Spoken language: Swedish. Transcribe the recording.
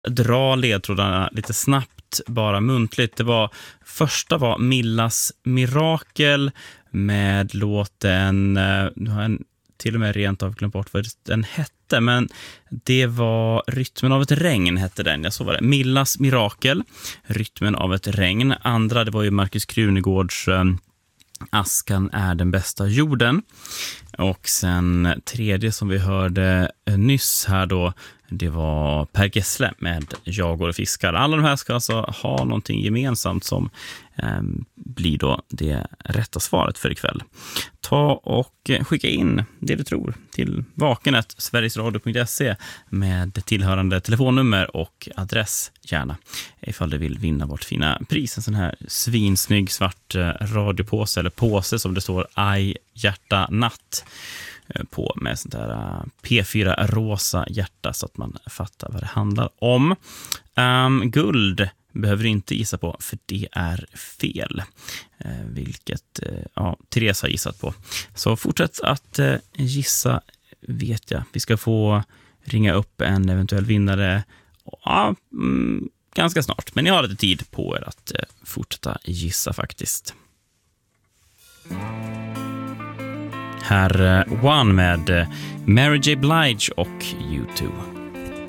dra ledtrådarna lite snabbt, bara muntligt. Första var Millas Mirakel med låten, nu har jag till och med rent av glömt bort vad den hette, men det var Rytmen av ett regn hette den. Jag så var det. Millas Mirakel, Rytmen av ett regn. Andra, det var ju Markus Krunegårds Askan är den bästa jorden. Och sen tredje som vi hörde nyss här då, det var Per Gessle med Jag går och fiskar. Alla de här ska alltså ha någonting gemensamt som blir då det rätta svaret för ikväll. Ta och skicka in det du tror till vakenet.sverigesradio.se med tillhörande telefonnummer och adress gärna, ifall du vill vinna vårt fina pris. En sån här svinsnygg svart radiopåse, eller påse som det står Aj hjärta natt på, med sånt där P4 rosa hjärta, så att man fattar vad det handlar om. Guld behöver du inte gissa på, för det är fel. Vilket Therese har gissat på. Så fortsätt att gissa, vet jag. Vi ska få ringa upp en eventuell vinnare ganska snart. Men ni har lite tid på er att fortsätta gissa faktiskt. Här One med Mary J. Blige och U2.